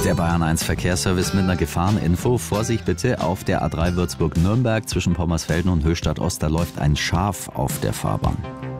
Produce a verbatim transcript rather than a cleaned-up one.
Der Bayern eins Verkehrsservice mit einer Gefahreninfo. Vorsicht bitte, auf der A drei Würzburg-Nürnberg zwischen Pommersfelden und Höchstadt-Ost, da läuft ein Schaf auf der Fahrbahn.